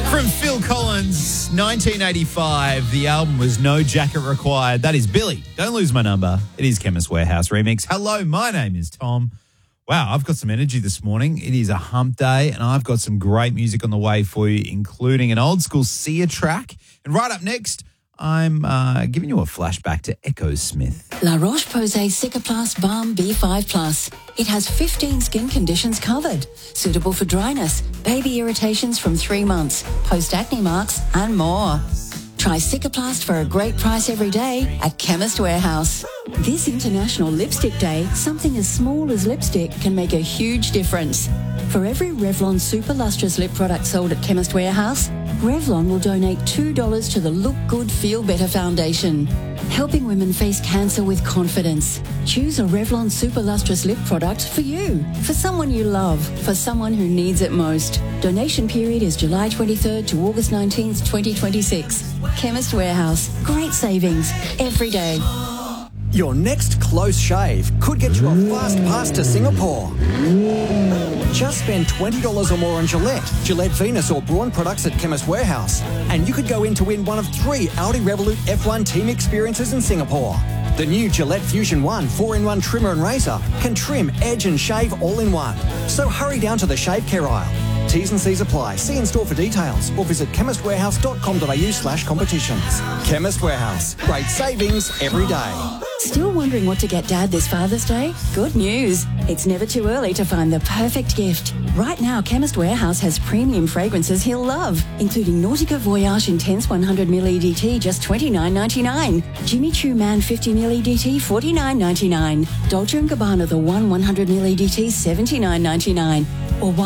From Phil Collins, 1985. The album was No Jacket Required. That is Billy. Don't lose my number. It is Chemist Warehouse remix. Hello, my name is Tom. Wow, I've got some energy this morning. It is a hump day, and I've got some great music on the way for you, including an old school Sia track. And right up next, I'm giving you a flashback to Echo Smith. La Roche-Posay Cicaplast Balm B5 Plus. It has 15 skin conditions covered. Suitable for dryness, baby irritations from 3 months, post-acne marks, and more. Try Cicaplast for a great price every day at Chemist Warehouse. This International Lipstick Day, something as small as lipstick can make a huge difference. For every Revlon Super Lustrous lip product sold at Chemist Warehouse, Revlon will donate $2 to the Look Good Feel Better Foundation, helping women face cancer with confidence. Choose a Revlon Super Lustrous lip product for you, for someone you love, for someone who needs it most. Donation period is July 23rd to August 19th, 2026. Chemist Warehouse. Great savings every day. Your next close shave could get you a fast pass to Singapore. Just spend $20 or more on Gillette Venus or Braun products at Chemist Warehouse, and you could go in to win one of 3 Audi Revolut F1 team experiences in Singapore. The new Gillette Fusion 1 4-in-1 trimmer and razor can trim, edge and shave all in one. So hurry down to the shave care aisle. T's and C's apply. See in store for details or visit chemistwarehouse.com.au/competitions. Chemist Warehouse. Great savings every day. Still wondering what to get Dad this Father's Day? Good news. It's never too early to find the perfect gift. Right now, Chemist Warehouse has premium fragrances he'll love, including Nautica Voyage Intense 100ml EDT, just $29.99. Jimmy Choo Man 50ml EDT, $49.99. Dolce & Gabbana The One 100ml EDT, $79.99. Or